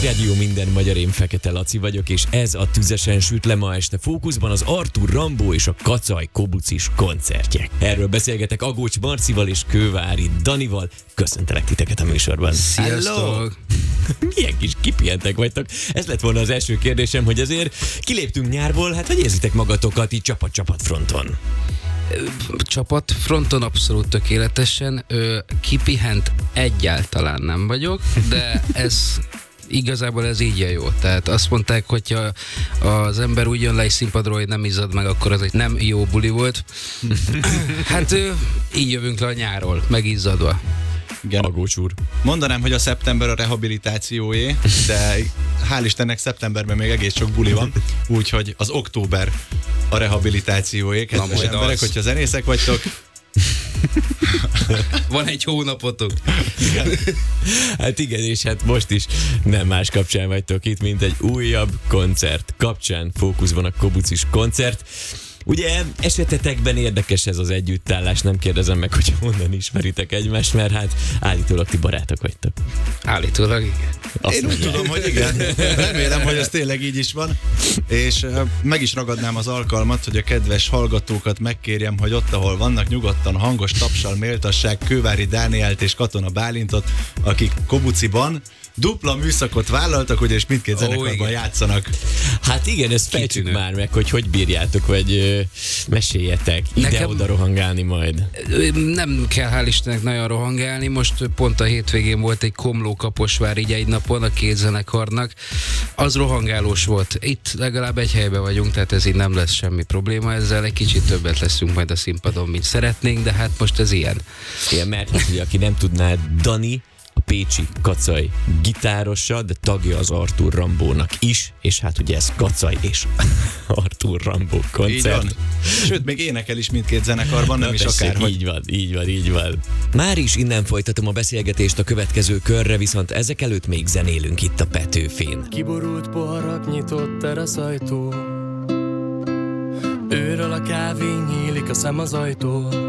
Családi Rádió, minden magyar, én Fekete Laci vagyok, és ez a Tüzesen süt le. Ma este fókuszban az Arthur Rimbaud és a Kacaj Kobucis koncertje. Erről beszélgetek Agócs Marcival és Kővári Danival. Köszöntelek titeket a műsorban. Sziasztok! Milyen kis kipihentek vagytok. Ez lett volna az első kérdésem, hogy azért kiléptünk nyárból, hát hogy érzitek magatokat így csapat fronton? Csapatfronton abszolút tökéletesen. Kipihent egyáltalán nem vagyok, de igazából ez így jó. Tehát azt mondták, hogyha az ember úgy jön le egy színpadról, hogy nem izzad meg, akkor az egy nem jó buli volt. Hát így jövünk le a nyárról, megizzadva. Igen. Agócs úr. Mondanám, hogy a szeptember a rehabilitációé, de hál' Istennek szeptemberben még egész sok buli van, úgyhogy az október a rehabilitációé, kedves emberek, hogyha zenészek vagytok. Van egy hónapotok. Igen. Hát igen, és hát most is nem más kapcsán vagytok itt, mint egy újabb koncert kapcsán. Fókuszban a Kobucis koncert. Ugye esetetekben érdekes ez az együttállás, nem kérdezem meg, hogy honnan ismeritek egymást, mert hát állítólag ti barátok vagytok. Állítólag igen. Én úgy tudom, hogy igen. Remélem, hogy ez tényleg így is van. És meg is ragadnám az alkalmat, hogy a kedves hallgatókat megkérjem, hogy ott, ahol vannak, nyugodtan hangos tapssal méltassák Kővári Dánielt és Katona Bálintot, akik Kobuciban dupla műszakot vállaltak, ugye, és mindkét zenekarban játszanak. Hát igen, ezt fejtsük már meg, hogy bírjátok, vagy meséljetek. Ide-oda rohangálni majd. Nem kell hál' Istennek nagyon rohangálni. Most pont a hétvégén volt egy Komló-Kaposvár így egy napon a két zenekarnak. Az rohangálós volt. Itt legalább egy helyben vagyunk, tehát ez így nem lesz semmi probléma ezzel. Egy kicsit többet leszünk majd a színpadon, mint szeretnénk, de hát most ez ilyen. Igen, mert hát, ugye, aki nem tudná, Dani a pécsi Kacaj gitárosa, de tagja az Arthur Rimbaudnak is, és hát ugye ez Kacaj és Arthur Rimbaud koncert. Sőt, még énekel is mindkét zenekarban, nem is akárhogy. Így van. Már is innen folytatom a beszélgetést a következő körre, viszont ezek előtt még zenélünk itt a Petőfén. Kiborult poharat nyitott teraszajtó, őről a kávé nyílik a szem az ajtó.